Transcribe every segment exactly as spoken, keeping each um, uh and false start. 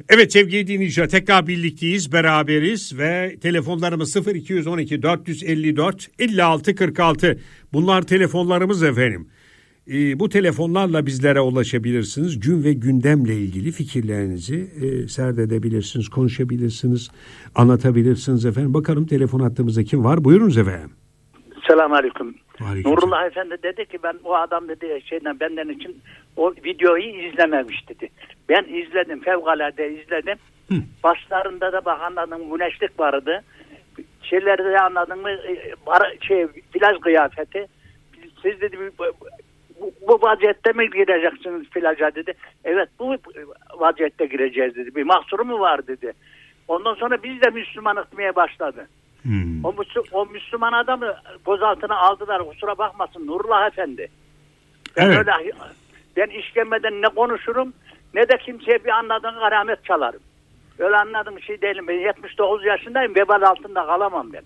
Evet sevgili dinleyiciler, tekrar birlikteyiz, beraberiz ve telefonlarımız sıfır iki on iki dört yüz elli dört elli altı kırk altı. Bunlar telefonlarımız efendim. Ee, bu telefonlarla bizlere ulaşabilirsiniz. Gün ve gündemle ilgili fikirlerinizi e, serdedebilirsiniz, konuşabilirsiniz, anlatabilirsiniz efendim. Bakalım telefon hattımızda kim var? Buyurunuz efendim. Selamünaleyküm. Aleyküm. Nurullah Efendi dedi ki ben o adam dedi şeyden benden için o videoyu izlememiş dedi. Ben izledim, fevkalade izledim. Hı. Başlarında da bak anladım güneşlik vardı. Şeyleri de anladın mı? Şey, plaj kıyafeti. Siz dedi bu, bu vaziyette mi gireceksiniz plaja dedi. Evet bu vaziyette gireceğiz dedi. Bir mahsuru mu var dedi. Ondan sonra biz de Müslümanlık demeye başladı. Hmm. O, o Müslüman adamı gözaltına aldılar. Kusura bakmasın Nurullah Efendi. Ben, evet. öyle, ben işkembeden ne konuşurum ne de kimseye bir anladığım karamet çalarım. Öyle anladığım şey değilim. Ben yetmiş dokuz yaşındayım. Vebal altında kalamam ben.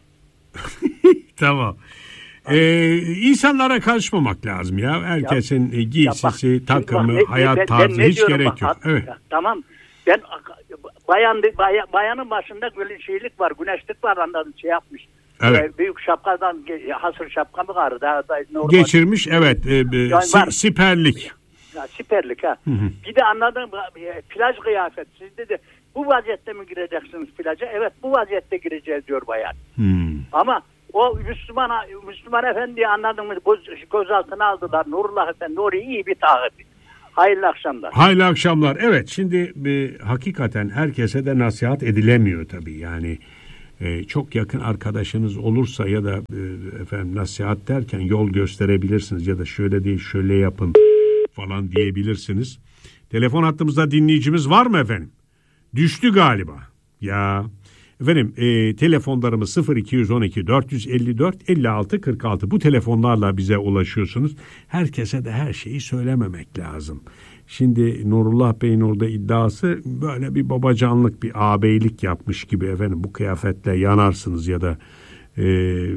Tamam. Ee, insanlara karışmamak lazım ya. Herkesin ya, giysisi, ya bak, takımı, bak, hayat ben, tarzı ben hiç gerek bak, yok. Evet. Ya, tamam. Ben bayan, bayan bayanın başında böyle şeylik var, güneşlik var anladın şey yapmış. Evet. Ee, büyük şapkadan hasır şapka mı var? Daha, daha normal. Geçirmiş evet. E, e, yani si, siperlik. Ya, siperlik ha. Hı hı. Bir de anladın plaj kıyafet. Siz dedi bu vaziyette mi gireceksiniz plaja? Evet bu vaziyette gireceğiz diyor bayan. Hmm. Ama o Müslüman Müslüman efendi anladın mı? Gözaltına aldılar. Nurullah Efendi orayı iyi bir takip. Hayırlı akşamlar. Hayırlı akşamlar. Evet şimdi e, hakikaten herkese de nasihat edilemiyor tabii. Yani e, çok yakın arkadaşınız olursa ya da e, efendim nasihat derken yol gösterebilirsiniz ya da şöyle değil şöyle yapın falan diyebilirsiniz. Telefon hattımızda dinleyicimiz var mı efendim? Düştü galiba. Ya efendim e, telefonlarımız sıfır iki on iki dört yüz elli dört elli altı kırk altı. Bu telefonlarla bize ulaşıyorsunuz. Herkese de her şeyi söylememek lazım. Şimdi Nurullah Bey'in orada iddiası böyle bir babacanlık, bir ağabeylik yapmış gibi efendim bu kıyafetle yanarsınız ya da e,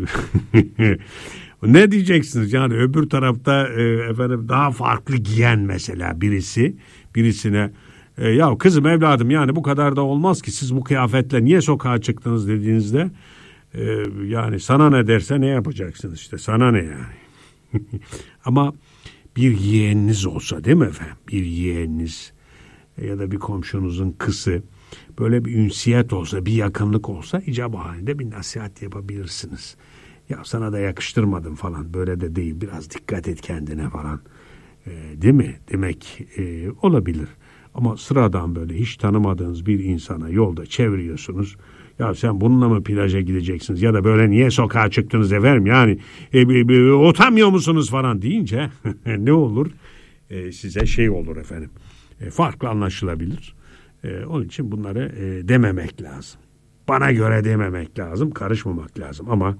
ne diyeceksiniz yani öbür tarafta e, efendim daha farklı giyen mesela birisi birisine E, ya kızım evladım yani bu kadar da olmaz ki siz bu kıyafetle niye sokağa çıktınız dediğinizde e, yani sana ne derse ne yapacaksınız işte sana ne yani. Ama bir yeğeniniz olsa değil mi efendim bir yeğeniniz ya da bir komşunuzun kızı böyle bir ünsiyet olsa bir yakınlık olsa icabı halinde bir nasihat yapabilirsiniz. Ya sana da yakıştırmadım falan böyle de değil biraz dikkat et kendine falan e, değil mi demek e, olabilir. Ama sıradan böyle hiç tanımadığınız bir insana yolda çeviriyorsunuz. Ya sen bununla mı plaja gideceksiniz ya da böyle niye sokağa çıktınız efendim yani e, e, e, utanmıyor musunuz falan deyince ne olur e, size şey olur efendim e, farklı anlaşılabilir. E, onun için bunları e, dememek lazım. Bana göre dememek lazım, karışmamak lazım ama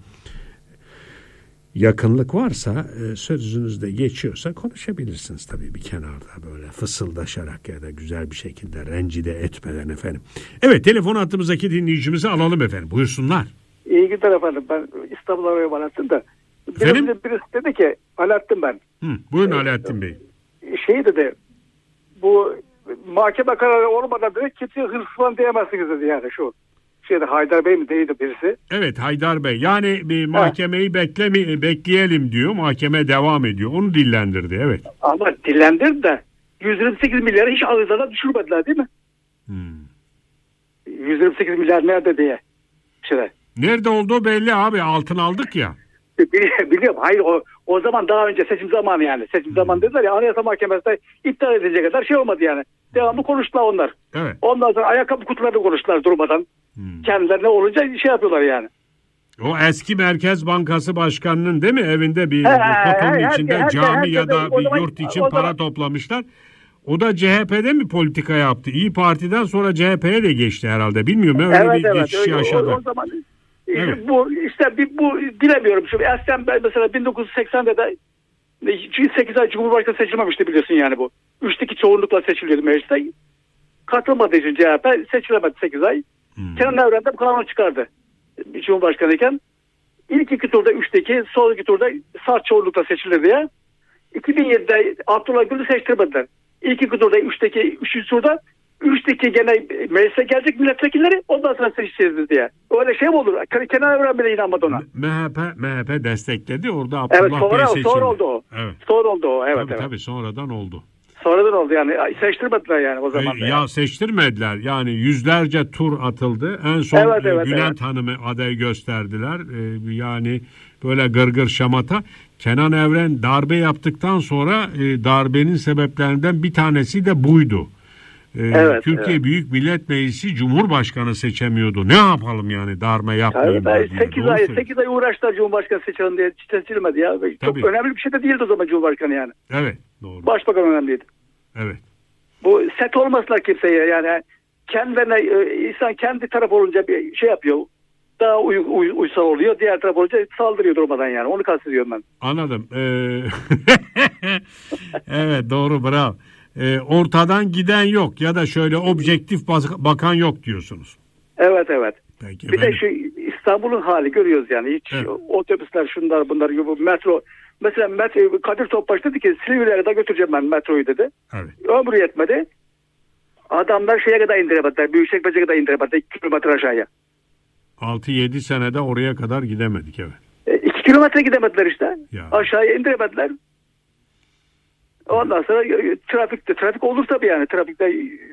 yakınlık varsa e, sözünüzde geçiyorsa konuşabilirsiniz tabii bir kenarda böyle fısıldaşarak ya da güzel bir şekilde rencide etmeden efendim. Evet telefon hattımızdaki dinleyicimizi alalım efendim buyursunlar. İyi günler efendim ben İstanbul'a araya bağlattım da. Efendim? Birisi, birisi dedi ki Alaaddin ben. Hı, buyurun ee, Alaaddin Bey. Şey dedi bu mahkeme kararı olmadan dedi kimse hırsız falan diyemezsiniz dedi yani şu. Şeyde Haydar Bey mi değildi birisi? Evet Haydar Bey. Yani bir mahkemeyi bekleme, bekleyelim diyor. Mahkeme devam ediyor. Onu dillendirdi evet. Ama dillendirdi de yüz yirmi sekiz milyarı hiç ağızlarına düşürmediler değil mi? Hmm. yüz yirmi sekiz milyar nerede diye. Şöyle. Nerede olduğu belli abi. Altın aldık ya. Biliyorum. Hayır o o zaman daha önce seçim zamanı yani. Seçim hmm. zamanı dediler ya Anayasa Mahkemesi'nde iptal edilecek kadar şey olmadı yani. Devamlı konuştular onlar. Evet. Ondan sonra ayakkabı kutularını konuştular durmadan. Hmm. Kendilerine olunca şey yapıyorlar yani. O eski Merkez Bankası Başkanı'nın değil mi evinde bir kutunun içinde her, cami her, ya da bir zaman, yurt için para zaman, toplamışlar. O da C H P'de mi politika yaptı? İyi Parti'den sonra C H P'ye de geçti herhalde. Bilmiyorum öyle evet, bir evet, geçiş yaşadı. O, o zaman evet. bu işte bir, bu bilemiyorum. Şimdi eskiden ben mesela bin dokuz yüz seksende de sekiz ay Cumhurbaşkanı seçilmemişti biliyorsun yani bu. Üçteki çoğunlukla seçiliyordu mecliste. Katılmadığı için C H P seçilemedi sekiz ay. Hmm. Kenan Evren'de bu kanunu çıkardı. Cumhurbaşkanı iken. İlk iki turda üçteki, son iki turda sağ çoğunlukla seçilir diye. iki bin yedide Abdullah Gül'ü seçtirmediler. İlk iki turda üçteki üçüncü turda üçteki gene meclise gelecek milletvekilleri, ondan sonra seçeceğiz diye. Öyle şey mi olur? Kenan Evren bile inanmadı ona. M H P M H P destekledi. Orada Abdullah evet, sonra, Bey seçildi. sonra oldu o. Evet. Sonra oldu o. Evet, tabii, evet. tabii sonradan oldu. Sonradan oldu yani. Seçtirmediler yani o zaman. E, ya yani. seçtirmediler. Yani yüzlerce tur atıldı. En son evet, evet, Bülent evet. Hanım'ı aday gösterdiler. E, yani böyle gırgır şamata. Kenan Evren darbe yaptıktan sonra e, darbenin sebeplerinden bir tanesi de buydu. E, evet, Türkiye evet. Büyük Millet Meclisi Cumhurbaşkanı seçemiyordu. Ne yapalım yani darbe yapmayayım yani diye. sekiz ay, sekiz ay uğraştılar Cumhurbaşkanı seçelim diye, seçilmedi ya. Çok tabii. Önemli bir şey de değildi o zaman Cumhurbaşkanı yani. Evet, doğru. Başbakan önemliydi. Evet. Bu set olmasınlar kimseye yani. Kendilerine, insan kendi taraf olunca bir şey yapıyor. Daha uy, uy, uysal oluyor. Diğer taraf olunca saldırıyor durmadan yani. Onu kastediyorum ben. Anladım. Ee... evet, doğru, bravo. Ee, ortadan giden yok ya da şöyle objektif bakan yok diyorsunuz. Evet, evet. Peki, bir efendim. de şu İstanbul'un hali görüyoruz yani. Hiç evet. Otobüsler şunlar bunlar gibi, metro. Mesela metro, Kadir Topbaş dedi ki Silivri'lere de götüreceğim ben metroyu dedi. Evet. Ömrü yetmedi. Adamlar şeye kadar indiremediler. Büyükçekmece'ye kadar indiremediler. iki kilometre aşağıya. altı yedi senede oraya kadar gidemedik, evet. E, iki kilometre gidemediler işte. Ya. Aşağıya indiremediler. Ondan sonra trafikte, trafik olur tabii yani. Trafikte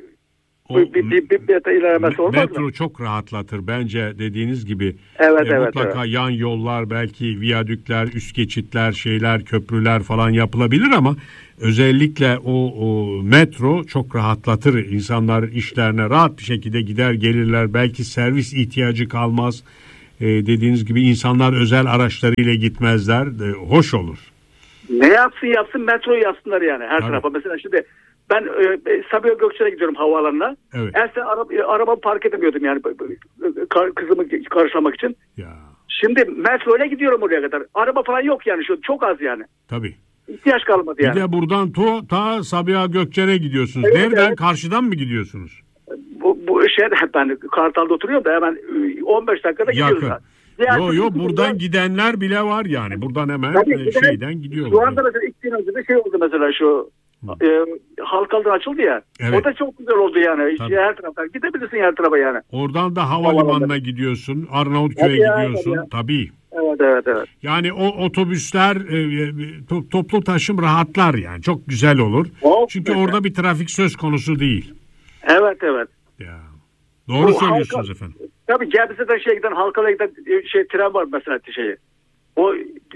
o, bir, bir, bir, bir, bir ilerlemesi olmaz metro mı? çok rahatlatır bence dediğiniz gibi. Evet, e, evet. Mutlaka evet. yan yollar, belki viyadükler, üst geçitler, şeyler, köprüler falan yapılabilir ama özellikle o, o metro çok rahatlatır. İnsanlar işlerine rahat bir şekilde gider gelirler. Belki servis ihtiyacı kalmaz. E, dediğiniz gibi insanlar özel araçlarıyla gitmezler. E, hoş olur. Ne yapsın yapsın metroyu yapsınlar yani her Tabii. tarafa. Mesela şimdi ben e, Sabiha Gökçen'e gidiyorum havaalanına. Evet. Eskiden araba, arabamı park edemiyordum yani kar, kızımı karşılamak için. Ya. Şimdi metroyla gidiyorum oraya kadar. Araba falan yok yani şu çok az yani. Tabii. İhtiyaç kalmadı yani. Bir de buradan to, ta Sabiha Gökçen'e gidiyorsunuz. Evet, Nereden? evet. Karşıdan mı gidiyorsunuz? Bu, bu şey ben Kartal'da oturuyorum da hemen on beş dakikada gidiyoruz. Yakın. Diğer Yo yo türlü buradan var. gidenler bile var yani. Buradan hemen Tabii, e, şeyden gidiyorlar. Şu anda mesela iki gün önce de şey oldu mesela şu e, Halkalı'dan açıldı ya. Evet. O da çok güzel oldu yani. Tabii. Her taraftan gidebilirsin her tarafa yani. Oradan da havalimanına gidiyorsun. Arnavutköy'e Tabii ya, gidiyorsun. tabii ya. Tabii. Evet evet evet. Yani o otobüsler e, e, to, toplu taşım rahatlar yani. Çok güzel olur. Çok Çünkü güzel. orada bir trafik söz konusu değil. Evet evet. Ya. Doğru Bu söylüyorsunuz Halka, efendim. Tabii Gebze'den şeye giden Halkalı'ya giden şey tren var mesela şeyi. O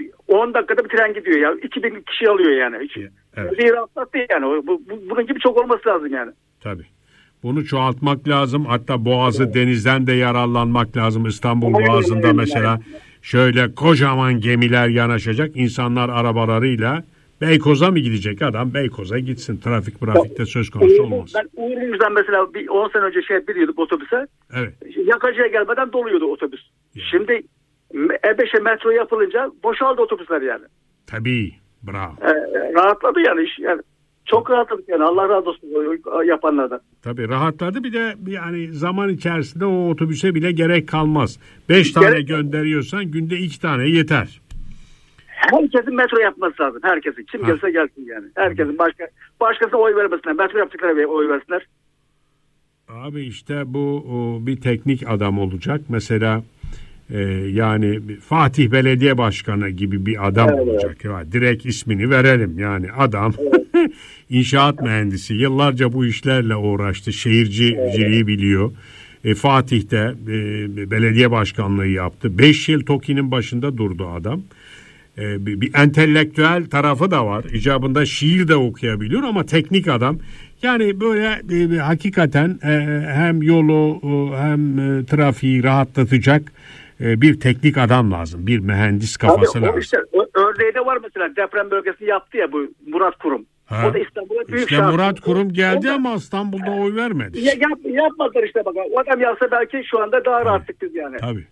on dakikada bir tren gidiyor ya. iki bin kişi alıyor yani. Hiç, Evet. Bir rahatlattı yani. Bu, bu, bunun gibi çok olması lazım yani. Tabii. Bunu çoğaltmak lazım. Hatta Boğazı evet. denizden de yararlanmak lazım. İstanbul Aynen, Boğazı'nda aynen, mesela aynen. şöyle kocaman gemiler yanaşacak. İnsanlar arabalarıyla Beykoz'a mı gidecek? Adam Beykoz'a gitsin. Trafik trafikte söz konusu olmaz. Ben Uğur'umuzdan mesela bir on sene önce şey biliyorduk otobüse. Evet. Yakacı'ya gelmeden doluyordu otobüs. Yani. Şimdi E beşe metro yapılınca boşaldı otobüsler yani. Tabii. Bravo. Ee, rahatladı yani iş. Yani çok rahatladık yani. Allah razı olsun yapanlardan. Tabii rahatladı. Bir de yani zaman içerisinde o otobüse bile gerek kalmaz. Beş tane Gerek... gönderiyorsan günde iki tane yeter. Herkesin metro yapması lazım. Herkesin. Kim Ha. gelse gelsin yani. Herkesin. Başka başkasına oy vermesinler. Metro yaptıklarına oy versinler. Abi işte bu o, bir teknik adam olacak. Mesela e, yani Fatih Belediye Başkanı gibi bir adam evet, olacak. Evet. Ya, direkt ismini verelim. Yani adam evet. inşaat mühendisi. Yıllarca bu işlerle uğraştı. Şehirciliği evet. biliyor. E, Fatih'te e, belediye başkanlığı yaptı. Beş yıl TOKİ'nin başında durdu adam. E, bir, bir entelektüel tarafı da var. İcabında şiir de okuyabiliyor ama teknik adam. Yani böyle e, hakikaten e, hem yolu e, hem e, trafiği rahatlatacak e, bir teknik adam lazım. Bir mühendis kafası Abi, o lazım. işte, örneği de var mesela deprem bölgesini yaptı ya bu Murat Kurum. Ha. O da İstanbul'a büyük İşte şans. Murat Kurum geldi Ondan, ama İstanbul'da oy vermedi. Ya, yap, yapmadılar işte bak. O adam yapsa belki şu anda daha rahattık biz yani. Tabii.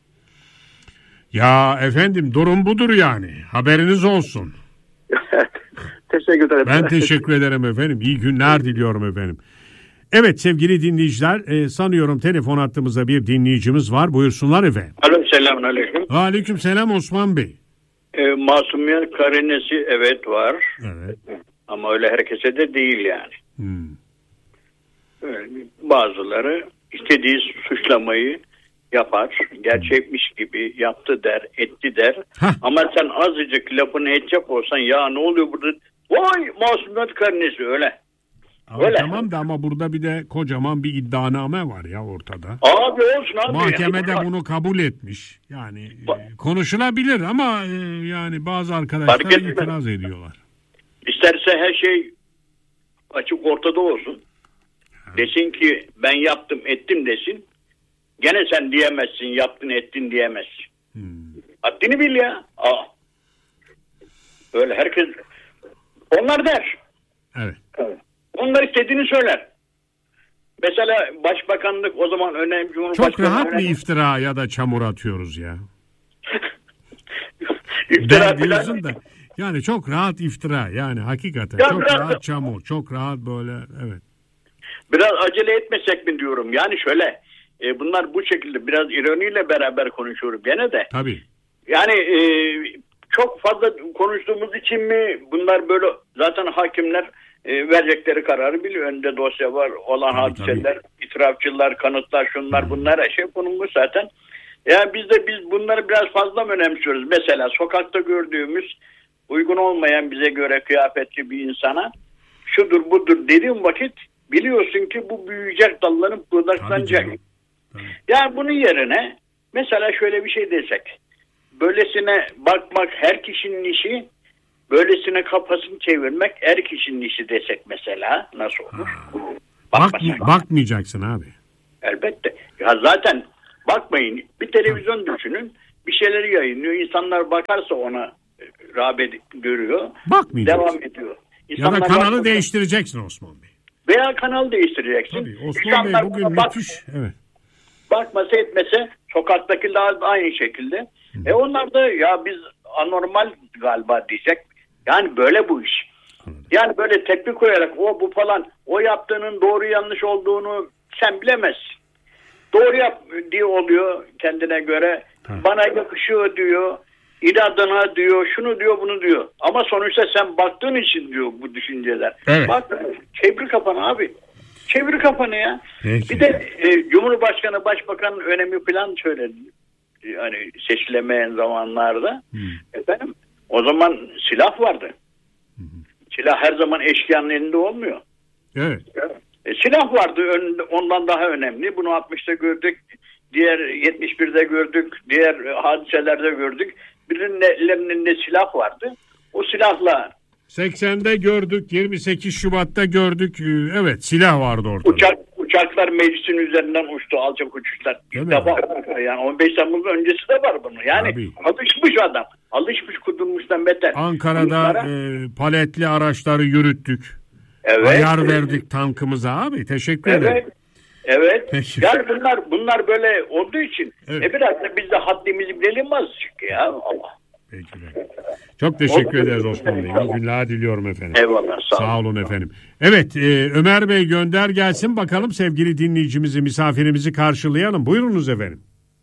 Ya efendim durum budur yani. Haberiniz olsun. Teşekkür ederim. Ben teşekkür ederim efendim. İyi günler diliyorum efendim. Evet sevgili dinleyiciler e, sanıyorum telefon hattımızda bir dinleyicimiz var. Buyursunlar efendim. Alo selamun aleyküm. Aleyküm selam Osman Bey. E, masumiyet karinesi evet var. Evet. Ama öyle herkese de değil yani. Hmm. bazıları istediği suçlamayı yapar. Gerçekmiş gibi yaptı der, etti der. Heh. Ama sen azıcık lafını edecek olsan ya ne oluyor burada? Vay masumiyet karinesi öyle. Ama öyle. tamam da ama burada bir de kocaman bir iddianame var ya ortada. Abi olsun abi. Mahkemede yani, bunu kabul etmiş. Yani e, konuşulabilir ama e, yani bazı Fark arkadaşlar etmez. itiraz ediyorlar. İsterse her şey açık ortada olsun. Desin ki ben yaptım ettim desin. Gene sen diyemezsin yaptın ettin diyemezsin. Hmm. Haddini bil ya. Aa. Öyle herkes onlar der. Evet. Onlar istediğini söyler. Mesela başbakanlık o zaman önemli. Çok rahat mı önemli. iftira ya da çamur atıyoruz ya? İftira Ben falan- diyorsun da yani çok rahat iftira yani hakikaten Ya çok biraz- rahat çamur, çok rahat böyle evet. Biraz acele etmesek mi diyorum. Yani şöyle e, bunlar bu şekilde biraz ironiyle beraber konuşuyorum gene de. Tabii. Yani e, çok fazla konuştuğumuz için mi bunlar böyle zaten hakimler e, verecekleri kararı biliyor. Önünde dosya var olan Tabii, hadiseler, tabii. itirafçılar, kanıtlar şunlar bunlar her şey konulmuş zaten. Ya biz de biz bunları biraz fazla mı önemsiyoruz? Mesela sokakta gördüğümüz uygun olmayan bize göre kıyafetli bir insana şudur budur dediğim vakit biliyorsun ki bu büyüyecek dallanıp budaklanacak. Tabii Tabii. Yani bunun yerine mesela şöyle bir şey desek. Böylesine bakmak her kişinin işi, böylesine kafasını çevirmek her kişinin işi desek mesela nasıl olur? Bak, Bakmasak. bakmayacaksın abi. Elbette. Ya zaten bakmayın bir televizyon düşünün bir şeyleri yayınlıyor. İnsanlar bakarsa ona e, rağbet görüyor. Bakmayacaksın. Devam ediyor. Ya İnsanlar da kanalı bakmasa- değiştireceksin Osman Bey. Veya kanal değiştireceksin. Tabii Osman İnsanlar Bey bugün buna bak- müthiş. Evet. bakmasa etmese sokaktakiler de aynı şekilde. Hı. E onlar da ya biz anormal galiba diyecek. Yani böyle bu iş. Hı. Yani böyle tepki koyarak o bu falan o yaptığının doğru yanlış olduğunu sen bilemezsin. Doğru yap diye oluyor kendine göre. Hı. Bana yakışıyor diyor. İnadına diyor. Şunu diyor bunu diyor. Ama sonuçta sen baktığın için diyor bu düşünceler. Evet. Bak çevir kafanı abi. Çevir kafanı ya. Peki. Bir de e, Cumhurbaşkanı, Başbakanın önemi falan söyledi. Yani seçilemeyen zamanlarda. Hmm. Efendim o zaman silah vardı. Hmm. Silah her zaman eşkıyanın elinde olmuyor. Evet. E, silah vardı önünde, ondan daha önemli. Bunu altmışta gördük. Diğer yetmiş birde gördük. Diğer hadiselerde gördük. Birinin ellerinde silah vardı. O silahla seksende gördük, yirmi sekiz Şubat'ta gördük. Evet, silah vardı ortada. Uçak uçaklar meclisin üzerinden uçtu, alçak uçuşlar. Değil İşte mi? var. Yani on beş Temmuz öncesi de var bunun. Yani Tabii. alışmış adam. Alışmış kudurmuştan beter. Ankara'da Bunlara- e, paletli araçları yürüttük. evet. Ayar verdik tankımıza abi. Teşekkür ederim. Evet. Evet. Peki. Yani bunlar bunlar böyle olduğu için Evet. e biraz da biz de haddimizi bilelim azıcık ya. Allah. Peki. Çok teşekkür ederiz Osman Bey. İyi günler diliyorum efendim. Eyvallah. Sağ, Sağ olun efendim. Evet, e, Ömer Bey gönder gelsin bakalım sevgili dinleyicimizi, misafirimizi karşılayalım. Buyurunuz efendim.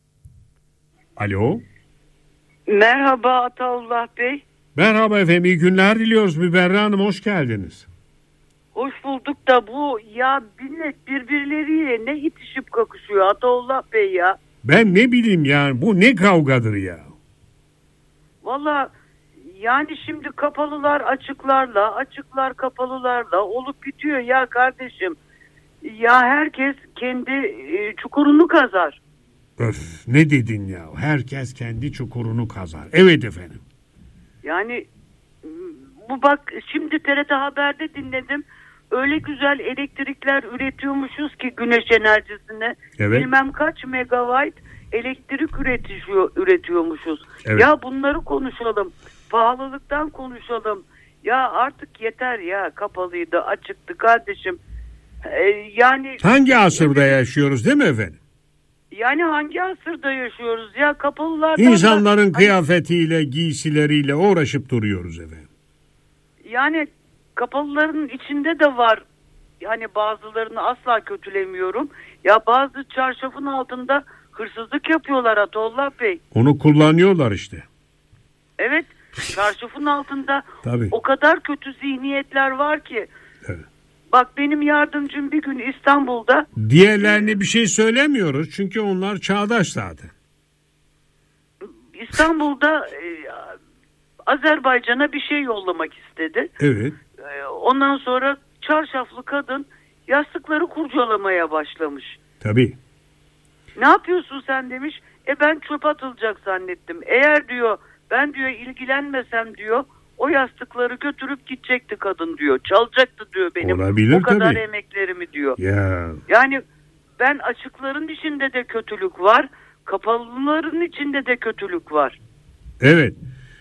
Alo. Merhaba Ataullah Bey. Merhaba efendim, iyi günler diliyoruz. Müberra Hanım hoş geldiniz. Hoş bulduk da bu ya millet birbirleriyle ne itişip kakışıyor Ataullah Bey ya. Ben ne bileyim yani bu ne kavgadır ya. Valla yani şimdi kapalılar açıklarla, açıklar kapalılarla olup bitiyor ya kardeşim. Ya herkes kendi e, çukurunu kazar. Öf, ne dedin ya? Herkes kendi çukurunu kazar. Evet efendim. Yani bu bak şimdi T R T Haber'de dinledim. Öyle güzel elektrikler üretiyormuşuz ki güneş enerjisine. Evet. Bilmem kaç megawatt elektrik üretiyor, üretiyormuşuz. Evet. Ya bunları konuşalım. Pahalılıktan konuşalım. Ya artık yeter ya, kapalıydı, açıktı kardeşim. Ee, yani Hangi asırda yaşıyoruz değil mi efendim? yani hangi asırda yaşıyoruz ya, kapalılardan İnsanların da, kıyafetiyle, giysileriyle uğraşıp duruyoruz efendim. yani kapalıların içinde de var. Yani bazılarını asla kötülemiyorum. Ya bazı çarşafın altında hırsızlık yapıyorlar Ataullah Bey. Onu kullanıyorlar işte. Evet, çarşafın altında Tabii. o kadar kötü zihniyetler var ki. Evet. Bak benim yardımcım bir gün İstanbul'da. Diğerlerini bir şey söylemiyoruz çünkü onlar çağdaş zaten. İstanbul'da e, Azerbaycan'a bir şey yollamak istedi. Evet. E, ondan sonra çarşaflı kadın yastıkları kurcalamaya başlamış. Tabii. Ne yapıyorsun sen demiş. E ben çöp atılacak zannettim. Eğer diyor ben diyor ilgilenmesem diyor o yastıkları götürüp gidecekti kadın diyor. Çalacaktı diyor benim. Olabilir, o kadar tabii. emeklerimi diyor. Ya. Yani ben açıkların içinde de kötülük var. Kapalıların içinde de kötülük var. Evet.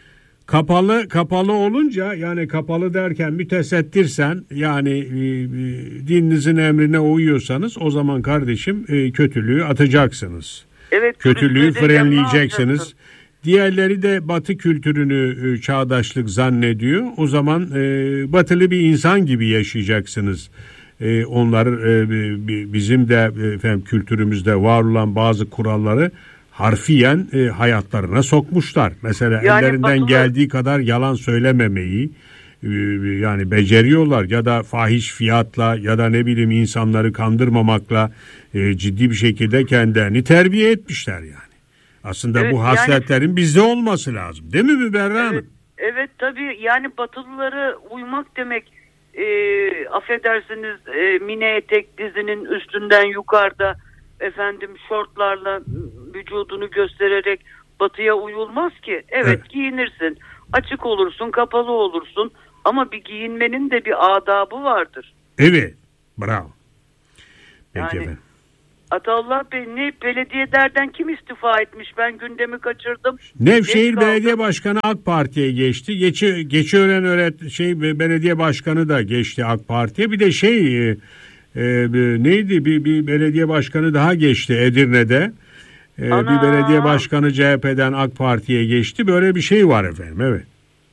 Kapalı kapalı olunca yani kapalı derken mütesettirsen yani e, e, dininizin emrine uyuyorsanız o zaman kardeşim e, kötülüğü atacaksınız. Evet, kötülüğü frenleyeceksiniz. alacaksın. Diğerleri de Batı kültürünü e, çağdaşlık zannediyor. O zaman e, batılı bir insan gibi yaşayacaksınız. E, onlar e, bizim de e, efendim, kültürümüzde var olan bazı kuralları harfiyen e, hayatlarına sokmuşlar. Mesela Yani ellerinden batılı... geldiği kadar yalan söylememeyi e, yani beceriyorlar ya da fahiş fiyatla ya da ne bileyim insanları kandırmamakla e, ciddi bir şekilde kendilerini terbiye etmişler yani. Aslında evet, bu hasletlerin yani... bizde olması lazım. Değil mi Müberra Hanım? Evet, evet tabii yani batılılara uymak demek e, affedersiniz e, mini etek dizinin üstünden yukarıda efendim şortlarla vücudunu göstererek batıya uyulmaz ki. Evet, evet giyinirsin. Açık olursun, kapalı olursun ama bir giyinmenin de bir adabı vardır. Evet. Bravo. Peki yani, efendim. Ataullah Bey ne belediyelerden kim istifa etmiş? Ben gündemi kaçırdım. Nevşehir Belediye Başkanı AK Parti'ye geçti. Geçi Geçiören öğret şey belediye başkanı da geçti AK Parti'ye. Bir de şey e, e, neydi bir, bir belediye başkanı daha geçti Edirne'de. E, bir belediye başkanı C H P'den AK Parti'ye geçti. Böyle bir şey var efendim. Evet.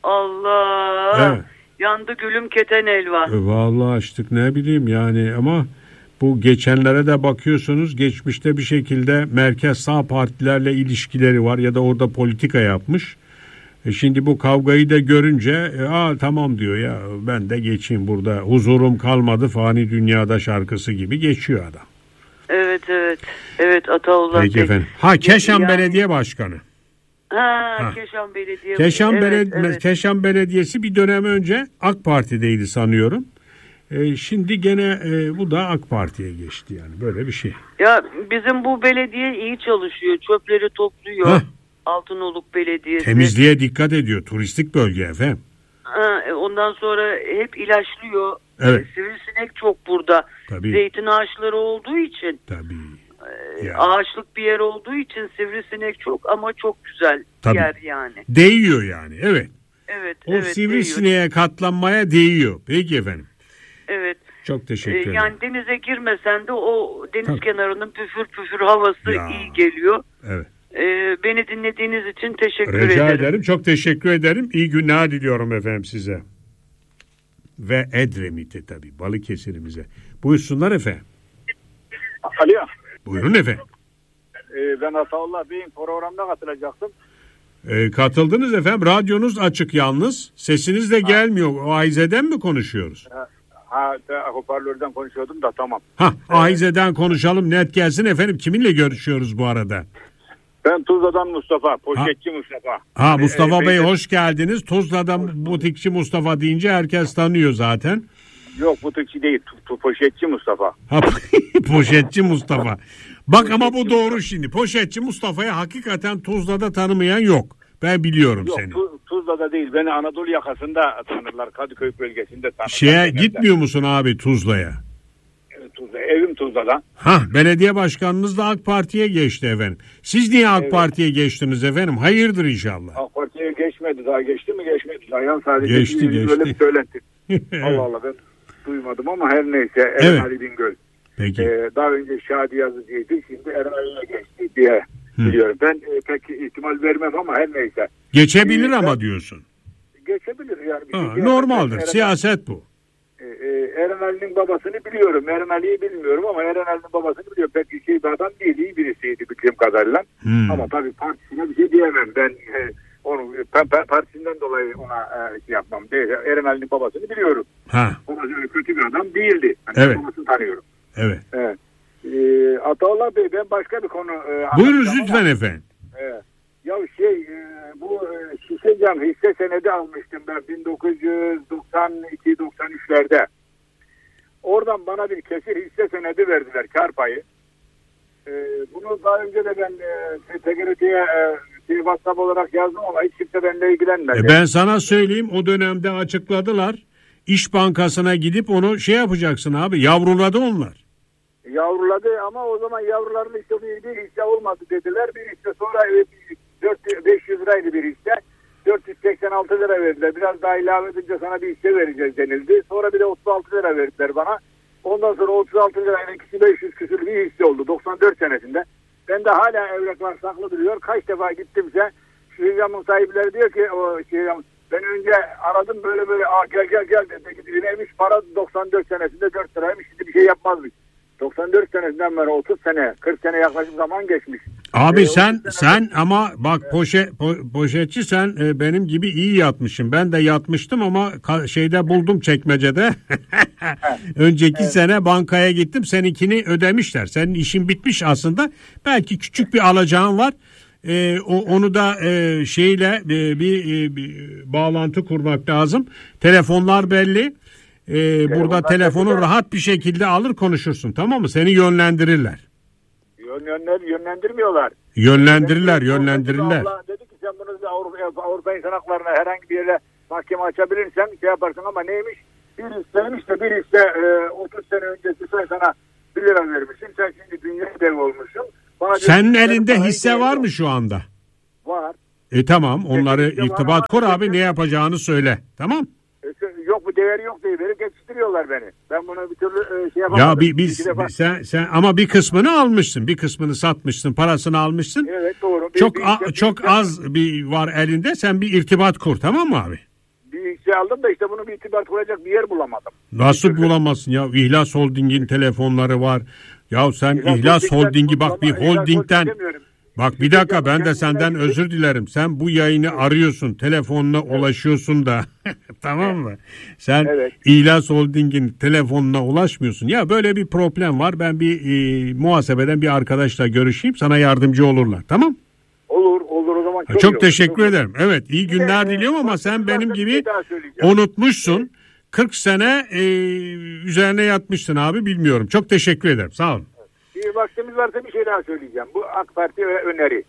Allah. Evet. Yandı gülüm keten elvan. E, vallahi açtık ne bileyim yani ama bu geçenlere de bakıyorsunuz geçmişte bir şekilde merkez sağ partilerle ilişkileri var ya da orada politika yapmış. E şimdi bu kavgayı da görünce e, aa tamam diyor ya ben de geçeyim burada huzurum kalmadı fani dünyada şarkısı gibi geçiyor adam. Evet evet evet Ataullah Peki Bey. efendim. Ha Keşan yani... Belediye Başkanı. Ha, ha. Keşan Belediye. Keşan, evet, Beledi- evet. Keşan Belediyesi bir dönem önce AK Parti'deydi sanıyorum. Ee, şimdi gene e, bu da AK Parti'ye geçti yani böyle bir şey. Ya bizim bu belediye iyi çalışıyor. Çöpleri topluyor. Heh. Altınoluk Belediyesi. Temizliğe dikkat ediyor. Turistik bölge efendim. Ha, ondan sonra hep ilaçlıyor. Evet. Sivrisinek çok burada. Tabii. Zeytin ağaçları olduğu için. Tabii. Yani. Ağaçlık bir yer olduğu için sivrisinek çok ama çok güzel Tabii. yer yani. Değiyor yani evet. Evet. O evet, sivrisineğe değiyor. katlanmaya değiyor. Peki efendim. Evet. Çok teşekkür ederim. Yani denize girmesen de o deniz Tabii. kenarının püfür püfür havası ya. iyi geliyor. Evet. Ee, beni dinlediğiniz için teşekkür Rica ederim. ederim. ederim. Çok teşekkür ederim. İyi günler diliyorum efendim size. Ve Edremit'e tabii Balıkesir'imize. Buyursunlar efendim. Alo. Buyurun efendim. Ee, ben Ataullah Bey'in programına katılacaktım. Ee, katıldınız efendim. Radyonuz açık yalnız. Sesiniz de ha. gelmiyor. O Ahize'den mi konuşuyoruz? Ha, ha hoparlörden konuşuyordum da tamam. Ha, Ahize'den konuşalım. Net gelsin efendim. Kiminle görüşüyoruz bu arada? Ben Tuzla'dan Mustafa. Poşetçi ha. Mustafa. Ha Mustafa ee, Bey ben... hoş geldiniz. Tuzla'dan butikçi Mustafa deyince herkes tanıyor zaten. Yok butikçi değil. Poşetçi Mustafa. Ha, poşetçi Mustafa. Bak ama bu doğru şimdi. Poşetçi Mustafa'yı hakikaten Tuzla'da tanımayan yok. Ben biliyorum yok, seni. Tu, Tuzla'da değil. Beni Anadolu yakasında tanırlar. Kadıköy bölgesinde tanırlar. Şeye genelde. Gitmiyor musun abi Tuzla'ya? Evet, Tuzla. Evim Tuzla'da. Ha, belediye başkanınız da AK Parti'ye geçti efendim. Siz niye AK evet. Parti'ye geçtiniz efendim? Hayırdır inşallah. AK Parti'ye geçmedi daha. Geçti mi geçmedi daha. Yani sadece geçti geçti. Böyle bir söylenti. Allah Allah ben duymadım ama her neyse. Eren evet. Ali Bingöl. Peki. Ee, daha önce Şadi Yazıcı'ydı. Şimdi Eren Ali'ye geçti diye Hı. biliyorum. Ben e, pek ihtimal vermem ama her neyse. Geçebilir ee, ama ben, diyorsun. Geçebilir yani. Ha, normaldir. Eren, Siyaset bu. E, e, Eren Ali'nin babasını biliyorum. Eren Ali'yi bilmiyorum ama Eren Ali'nin babasını biliyorum. Pek şey bir adam değil. İyi birisiydi bildiğim kadarıyla. Hmm. Ama tabii partisine bir şey diyemem. Ben e, onu partisinden dolayı ona e, şey yapmam. Değil. Eren Ali'nin babasını biliyorum. Ha. Ona öyle kötü bir bir adam değildi. Yani evet. Babasını tanıyorum. Evet. Evet. Ee, Ataullah Bey, ben başka bir konu e, buyurunuz lütfen efendim. Evet. Ya şey e, bu e, Şişecam hisse senedi almıştım ben bin dokuz yüz doksan iki doksan üçlerde. Oradan bana bir kesir hisse senedi verdiler, kar payı. E, bunu daha önce de ben e, T G R T'ye e, şey, WhatsApp olarak yazdım ama hiç kimse benimle ilgilenmedi. E ben sana söyleyeyim, o dönemde açıkladılar. İş Bankası'na gidip onu şey yapacaksın abi, yavruladı onlar. Yavruladı ama o zaman yavruların işte bir, bir hisse olmadı dediler. Bir hisse sonra dört beş yüz liraydı bir hisse. dört yüz seksen altı lira verdiler. Biraz daha ilave edince sana bir hisse vereceğiz denildi. Sonra bir de otuz altı lira verdiler bana. Ondan sonra otuz altı lirayla ikisi beş yüz küsür bir hisse oldu doksan dört senesinde. Ben de hala evraklar saklı duruyor. Kaç defa gittimse Şişecam'ın sahipleri diyor ki o Şişecam, ben önce aradım böyle böyle aa gel gel gel dedi. Neymiş para doksan dört senesinde dört liraymış, şimdi bir şey yapmazmış. doksan dört senesinden beri otuz sene kırk sene yaklaşık zaman geçmiş. Abi ee, sen sen ama bak evet. poşet po, poşetçi sen e, benim gibi iyi yatmışsın. Ben de yatmıştım ama ka, şeyde buldum, çekmecede. Önceki evet. sene bankaya gittim, seninkini ödemişler. Senin işin bitmiş aslında. Belki küçük bir alacağın var. E, o, onu da e, şeyle e, bir, e, bir bağlantı kurmak lazım. Telefonlar belli. Ee, burada telefonu de... rahat bir şekilde alır konuşursun, tamam mı? Seni yönlendirirler. Yönlendir, yönlendirmiyorlar. Yönlendirirler, yönlendirirler. Allah dedi ki sen bunu Avrupa, Avrupa İnsan Hakları'na herhangi bir yere mahkeme açabilirsen şey yaparsın ama neymiş? Bir hisseymiş de bir hisse e, otuz sene öncesi sen sana bir lira vermişsin. Sen şimdi dünya dev olmuşsun. Bana senin diyor, elinde hisse var mı şu anda? Var. E tamam, onları irtibat kur abi, ne yapacağını söyle. Tamam. Yok bu değeri yok diye verip geçiştiriyorlar beni. Ben bunu bir türlü şey yapamadım. Ya bir, biz, bir sen, sen ama bir kısmını almışsın, bir kısmını satmışsın, parasını almışsın. Evet doğru. Bir, çok bir, a, bir, çok bir, az bir var elinde, sen bir irtibat kur, tamam mı abi? Bir şey aldım da işte bunu bir irtibat kuracak bir yer bulamadım. Nasıl bulamazsın ya? İhlas Holding'in telefonları var. Ya sen İhlas, İhlas Holding'i bak bir holdingden. Bak bir dakika, ben de senden özür dilerim. Sen bu yayını arıyorsun, telefonuna evet. ulaşıyorsun da tamam mı? Sen evet. İhlas Holding'in telefonuna ulaşmıyorsun. Ya böyle bir problem var. Ben bir e, muhasebeden bir arkadaşla görüşeyim, sana yardımcı olurlar. Tamam? Olur, olur o zaman. Çok, çok teşekkür olur. ederim. Evet, iyi günler de, diliyorum ama sen benim gibi unutmuşsun. kırk sene e, üzerine yatmışsın abi, bilmiyorum. Çok teşekkür ederim. Sağ olun. Bir vaktimiz varsa bir şey daha söyleyeceğim. Bu AK Parti ve öneri.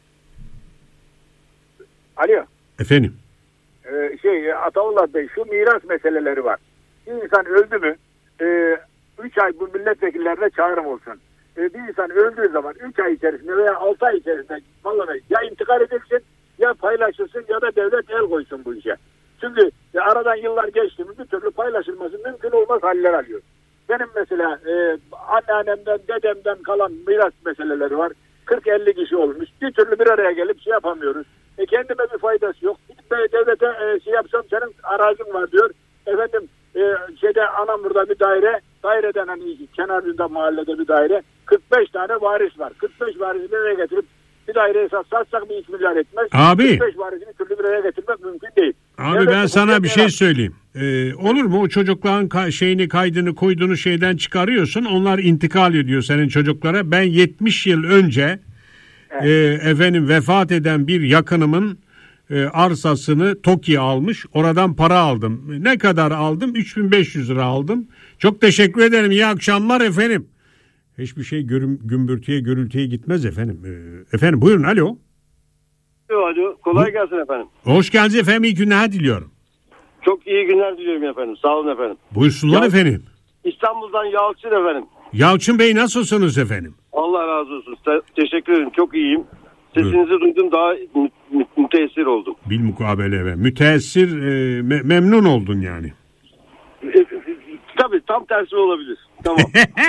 Alo. Efendim. Ee, şey Ataullah Bey, şu miras meseleleri var. Bir insan öldü mü üç e, ay bu milletvekillerine çağrım olsun. E, bir insan öldüğü zaman üç ay içerisinde veya altı ay içerisinde vallahi ya intikal edilsin ya paylaşılsın ya da devlet el koysun bu işe. Çünkü ya aradan yıllar geçti mi bir türlü paylaşılması mümkün olmaz haller alıyor. Benim mesela e, anneannemden, dedemden kalan miras meseleleri var. kırk elli kişi olmuş. Bir türlü bir araya gelip şey yapamıyoruz. E, kendime bir faydası yok. Gidip devlete e, şey yapsam senin arazin var diyor. Efendim e, şeyde Anamur'da bir daire, daireden hani kenarında mahallede bir daire. kırk beş tane varis var. kırk beş varisi bir araya getirip bir daireyi satsak bir üç milyar etmez. Abi. kırk beş varisini türlü bir araya getirmek mümkün değil. Abi evet, ben sana bir şey söyleyeyim. Ee, olur mu? O çocukların ka- şeyini kaydını koyduğunu şeyden çıkarıyorsun. Onlar intikal ediyor senin çocuklara. Ben yetmiş yıl önce evet. e, efendim vefat eden bir yakınımın e, arsasını TOKİ'ye almış. Oradan para aldım. Ne kadar aldım? üç bin beş yüz lira aldım. Çok teşekkür ederim. İyi akşamlar efendim. Hiçbir şey görüm, gümbürtüye gürültüye gitmez efendim. Ee, efendim buyurun, alo. Alo, kolay gelsin efendim. Hoş geldiniz efendim, iyi günler diliyorum. Çok iyi günler diliyorum efendim, sağ olun efendim. Buyursunlar ya, efendim. İstanbul'dan Yalçın efendim. Yalçın Bey, nasılsınız efendim? Allah razı olsun, Te- teşekkür ederim, çok iyiyim. Sesinizi evet. duydum, daha mü- mü- müteessir oldum. Bilmukabele evet. Müteessir, e, me- memnun oldun yani. E, tabii tam tersi olabilir. Tamam.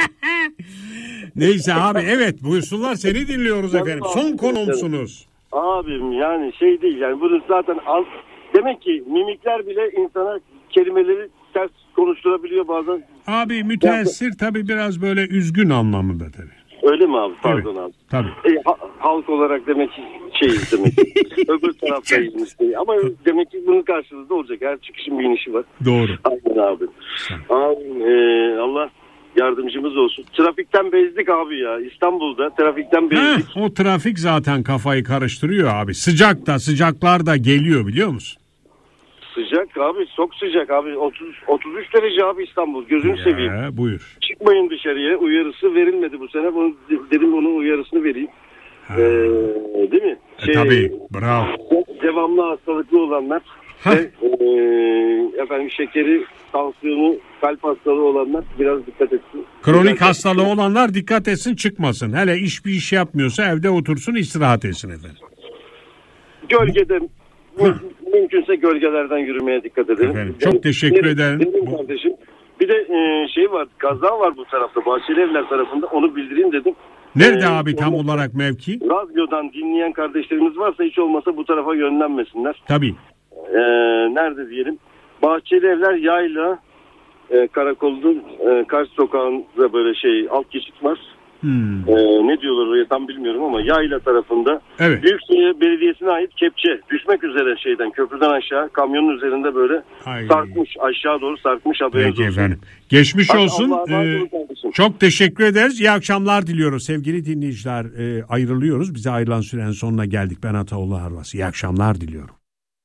Neyse abi, evet buyursunlar, seni dinliyoruz efendim. Son konumsunuz. Abim yani şey değil yani, bunu zaten az, demek ki mimikler bile insana kelimeleri ters konuşturabiliyor bazen. Abi müteessir yani, tabii biraz böyle üzgün anlamında tabii. Öyle mi abi? Pardon evet, abi. Tabii. E, ha, halk olarak demek ki şeyiz demek ki. Öbür taraftayız işte. Ama demek ki bunun karşılığında olacak. Her çıkışın bir inişi var. Doğru. Aynen abi. Abi e, Allah yardımcımız olsun. Trafikten bezdik abi ya. İstanbul'da trafikten bezdik. Heh, o trafik zaten kafayı karıştırıyor abi. Sıcak da sıcaklar da geliyor biliyor musun? Sıcak abi, çok sıcak abi. otuz otuz üç derece abi İstanbul. Gözünü Ya, seveyim. Buyur. Çıkmayın dışarıya. Uyarısı verilmedi bu sene. Bunu, dedim onun uyarısını vereyim. Ee, değil mi? E, Şey, tabii. Bravo. Devamlı hastalıklı olanlar ve e, efendim şekeri, tansiyonu, kalp hastalığı olanlar biraz dikkat etsin. Kronik Biraz hastalığı olanlar dikkat etsin, çıkmasın. Hele iş bir iş yapmıyorsa evde otursun, istirahat etsin efendim. Gölgede mümkünse gölgelerden yürümeye dikkat edelim. Efendim, çok teşekkür ederim. Benim kardeşim. Bir de e, şey var, kaza var bu tarafta, Bahçelievler tarafında, onu bildireyim dedim. Nerede Ee, abi tam olarak mevki? Radyodan dinleyen kardeşlerimiz varsa hiç olmasa bu tarafa yönlenmesinler. Tabii. Ee, nerede diyelim? Bahçelievler Yayla e, Karakol'un e, karşı sokağında böyle şey alt geçit var. Hmm. Ee, ne diyorlar oraya tam bilmiyorum ama Yayla tarafında Evet. Büyükşehir Belediyesi'ne ait kepçe düşmek üzere şeyden, köprüden aşağı, kamyonun üzerinde böyle Ay. sarkmış, aşağı doğru sarkmış, haberiniz Peki olsun. efendim. Geçmiş Hadi olsun. Allah'a emanet Ee, olun kardeşim. çok teşekkür ederiz. İyi akşamlar diliyoruz. Sevgili dinleyiciler, e, ayrılıyoruz. Bize ayrılan sürenin sonuna geldik. Ben Ataoğlu Arvas. İyi akşamlar diliyorum.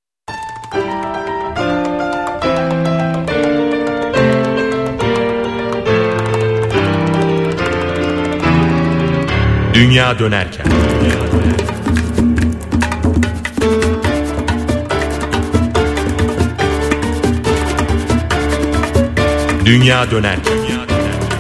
Dünya dönerken. Dünya dönerken.